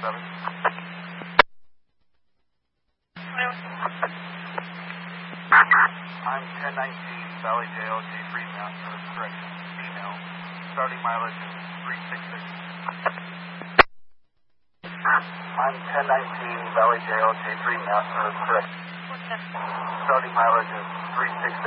I'm 1019 Valley JLJ Fremont, correction, female. Starting mileage is 366. I'm 1019 Valley JLJ Fremont, correction. Starting mileage is 366.